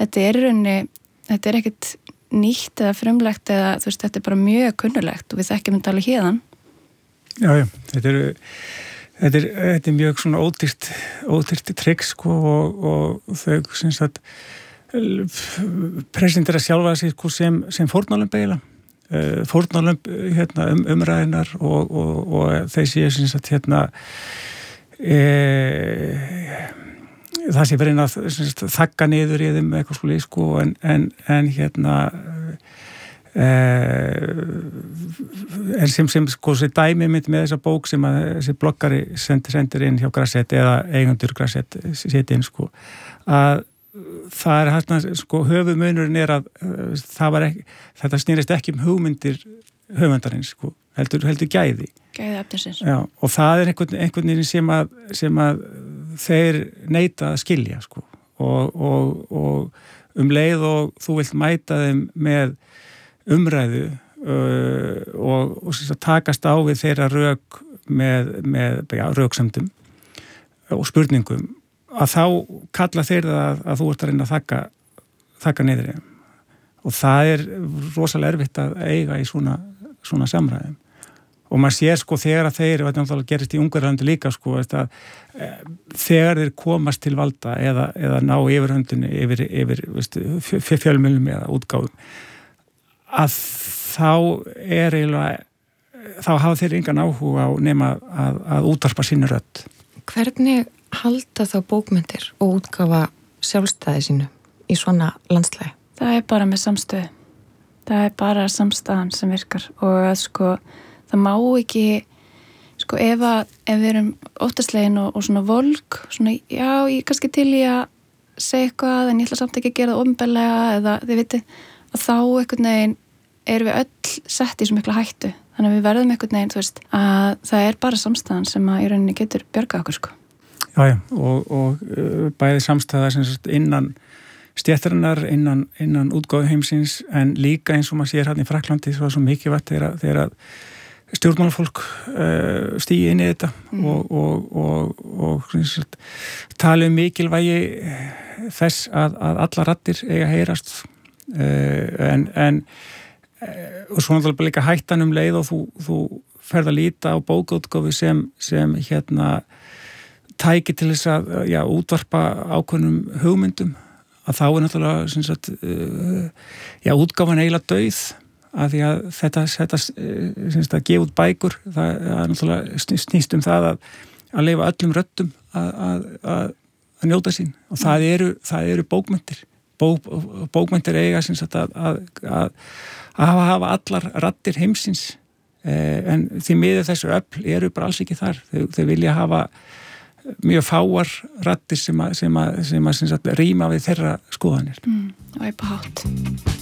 þetta er í rauninni, þetta er ekkert nýtt eða frumlegt eða þú veist, þetta er bara mjög kunnulegt og við þekkjum þetta alveg héðan. Já, þetta er mjög svona ódýrt trikk sko og þau sem sagt presentera sjálfa sig sko sem fórnarlömb eiginlega. Fórnarlömb umræðinar og þeir séu sem sagt það sé verið að þagga niður í þeim eitthvað svolítið sko en sem sko þessi dæmi með þessa bók sem að þessi bloggari sendir inn hjá Grasset eða eigendur Grasset setja inn sko að það er hérna sko höfuðmunurinn er að þetta snýrist ekki hugmyndir höfundarins sko heldur gæði efnirsins. Já, og það er einhvern veginn sem að þeir neita að skilja sko og leið og þú vilt mæta þeim með umræðu og takast á við þeirra rök með röksemdum og spurningum að þá kalla þeir það að þú ert að reyna að þakka niður þeim og það er rosalega erfitt að eiga í svona samræðum og maður sér sko þegar að þeir þetta gerist í Ungverjalandi líka sko að þegar þeir komast til valda eða ná yfirhöndinni yfir fjölmiðlum eða útgáfum að þá þá hafa þeir engan áhuga á nema að útvarpa sinni rödd. Hvernig halda þá bókmenntir og útgáfa sjálfstæði sínu í svona landslagi? Það er bara með samstöðu. Það er bara samstæðan sem virkar og að sko það má ekki sko ef við erum óttaslegin og svona volk svona já, ég kannski til í að segja eitthvað en ég ætla samt ekki að gera það opinberlega eða þið viti að þá einhvern veginn erum við öll sett í svo mikla hættu þannig að við verðum einhvern veginn þú veist að það er bara samstæðan sem að í rauninni getur bjargað okkur sko. Já og bæði samstæða sem sagt innan stéttarinnar, innan útgáfu heimsins en líka eins og maður sér hérna í Frakklandi svo mikilvægt þegar stjórnmálafólk stígi inn í þetta og tala mikilvægi þess að alla raddir eiga að heyrast en og svo náttúrulega líka hættan leið og þú ferð að líta á bókaútgáfu sem tæki til þess að útvarpa ákveðnum hugmyndum að þá er náttúrulega útgáfan eiginlega dauð að því að þetta að gefa út bækur það er náttúrulega snýst það að leyfa öllum röddum að njóta sín og það eru bókmenntir bókmenntir eiga að hafa allar raddir heimsins en því miður þessu öfl eru bara alls ekki þar þau vilja hafa mjög fáar raddir sem að rýma við þeirra skoðanir og eitthvað hátt